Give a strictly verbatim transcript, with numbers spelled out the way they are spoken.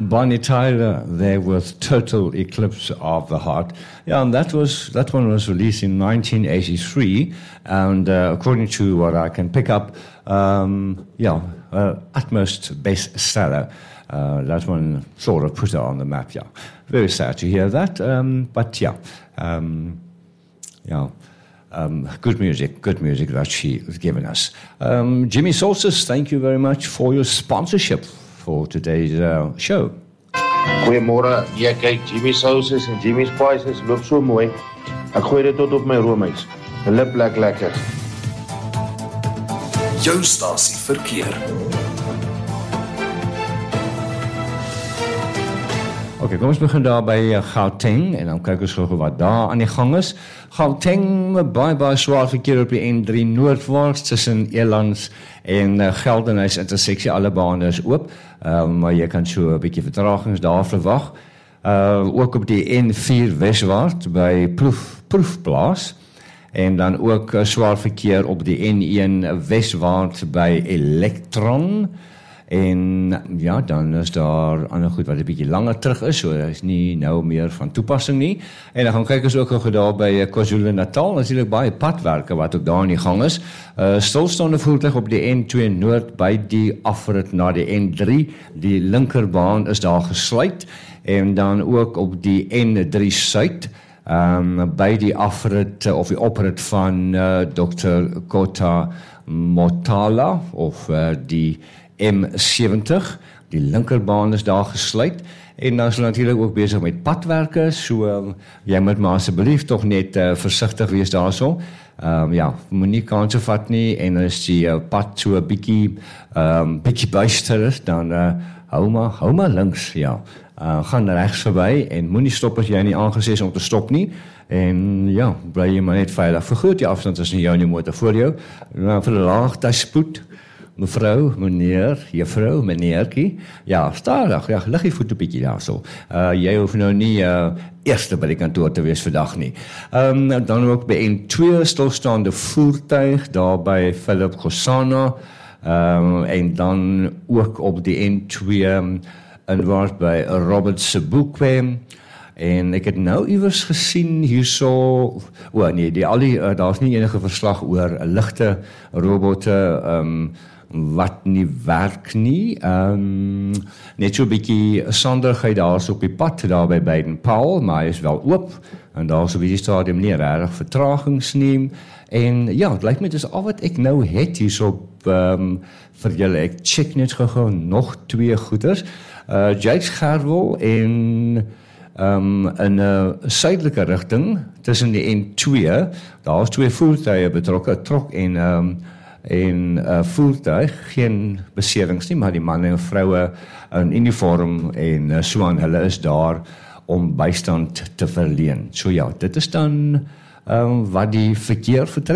Bonnie Tyler there with Total Eclipse of the Heart. Yeah, and that was that one was released in nineteen eighty-three, and uh, according to what I can pick up, um, yeah, uh, utmost bestseller. Uh, that one sort of put her on the map. Yeah, very sad to hear that, um, but yeah, um, yeah. Um, good music, good music that she has given us. Um, Jimmy Solstice, thank you very much for your sponsorship for today's uh, show. Goeiemôre, jy kyk Jimmy Solstice en Jimmy Spices loop so mooi. Ek gooi dit tot op my roomys. Lip lek lekker. Jou stasie verkeer. Oké, okay, kom ons begin daar by uh, Gauteng en dan kyk ons gou wat daar aan die gang is. Gauteng, baie baie swaar verkeer op die N drie noordwaarts tussen Elands en uh, Geldenhuys interseksie, alle bane is oop, uh, maar jy kan so 'n bietjie vertragings daar verwag. Uh, ook op die N vier weswaarts by Proef, Proefplaas en dan ook uh, swaar verkeer op die N een weswaarts by Elektron. En ja, dan is daar ander goed wat 'n bietjie langer terug is, so dit is nie nou meer van toepassing nie. En dan gaan kyk ons ook gou daar by KwaZulu-Natal, natuurlik baie padwerke wat ook daar in die gang is. Uh, stilstaande voertuig op die N twee noord by die afrit na die N drie, die linkerbaan is daar gesluit, en dan ook op die N drie suid, um, by die afrit of die oprit van uh, dokter Kota Motala, of uh, die M seventig, die linkerbaan is daar gesluit, en dan is hulle natuurlik ook besig met padwerke, so um, jy moet maar asseblief toch net uh, versigtig wees daarso. Um, ja, moenie kanse vat nie, en as die uh, pad so 'n bietjie, um, bietjie buister is, dan uh, hou maar, hou maar links, ja. Uh, gaan regs verby, en moenie stop as jy nie aangesê is om te stop nie, en ja, bly jy maar net veilig. Vergroot die afstand tussen jou en die motor voor jou, uh, verlaag die spoed. Mevrou, meneer, juffrou, meneertjie, ja, stadig, ja, lig die voet 'n bietjie daar so. Uh, jy hoef nou nie uh, eerste by die kantoor te wees vandag nie. Um, dan ook by N twee stilstaande voertuig, daar by Philip Gosana, um, en dan ook op die N twee inwaarts by Robert Sebukwe. En ek het nou iewers gesien hierso, o nee, die al die, uh, daar's nie enige verslag oor ligte robotte, um, wat nie werk nie, um, net so 'n bietjie sandigheid daar op die pad, daar by Baden-Powell, maar hy is wel oop, en daar is op die stadium nie regtig vertragings nie, en ja, het lyk my dis al wat ek nou het hierso um, vir julle. Ek check net gou nog twee goeders, uh, Jakes Gerwel en Um, in 'n uh, suidelike rigting tussen die N twee, daar is twee voertuie betrokke, 'n trok en um, en 'n uh, voertuig, geen beserings nie, maar die manne en vroue in uniform en uh, so aan, hulle is daar om bystand te verleen. So ja, dit is dan um, wat die verkeer vertref.